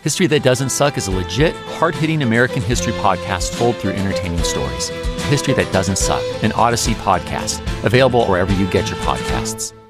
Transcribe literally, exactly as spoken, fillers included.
History That Doesn't Suck is a legit, hard-hitting American history podcast told through entertaining stories. History That Doesn't Suck, an Odyssey podcast, available wherever you get your podcasts.